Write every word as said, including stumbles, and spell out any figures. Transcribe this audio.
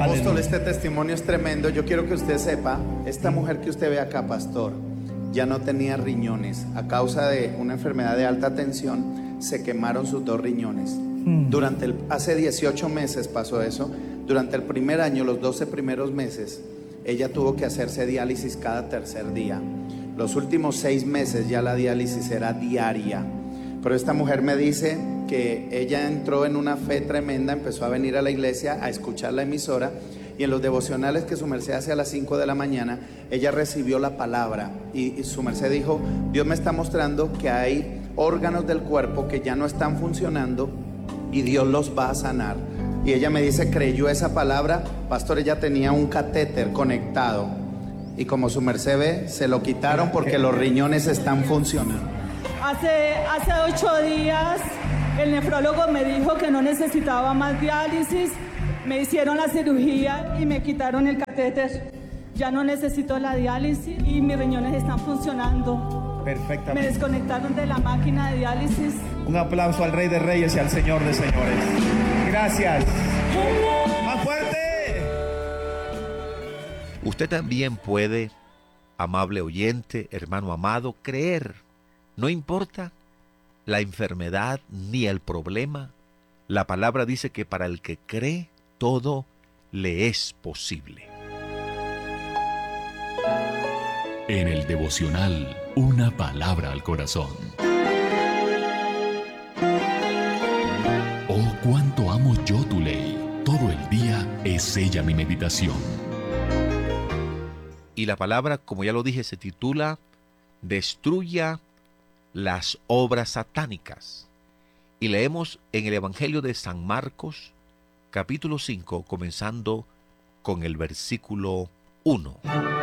Apóstol, Aleluya. este testimonio es tremendo. Yo quiero que usted sepa, esta mujer que usted ve acá, pastor, ya no tenía riñones. A causa de una enfermedad de alta tensión, se quemaron sus dos riñones. Mm. Durante el, hace dieciocho meses pasó eso. Durante el primer año, los doce primeros meses, ella tuvo que hacerse diálisis cada tercer día. Los últimos seis meses ya la diálisis era diaria. Pero esta mujer me dice que ella entró en una fe tremenda, empezó a venir a la iglesia a escuchar la emisora, y en los devocionales que su merced hace a las cinco de la mañana, ella recibió la palabra y, y su merced dijo: Dios me está mostrando que hay órganos del cuerpo que ya no están funcionando y Dios los va a sanar. Y ella me dice, creyó esa palabra. Pastor, ella tenía un catéter conectado y como su merced ve, se lo quitaron porque los riñones están funcionando. Hace, hace ocho días el nefrólogo me dijo que no necesitaba más diálisis. Me hicieron la cirugía y me quitaron el catéter. Ya no necesito la diálisis y mis riñones están funcionando. Perfectamente. Me desconectaron de la máquina de diálisis. Un aplauso al Rey de Reyes y al Señor de Señores. Gracias. ¡Más fuerte! Usted también puede, amable oyente, hermano amado, creer. No importa la enfermedad ni el problema. La palabra dice que para el que cree, todo le es posible. En el devocional, una palabra al corazón. Oh, cuánto amo yo tu ley. Todo el día es ella mi meditación. Y la palabra, como ya lo dije, se titula Destruya las obras satánicas. Y leemos en el Evangelio de San Marcos, capítulo cinco, comenzando con el versículo uno.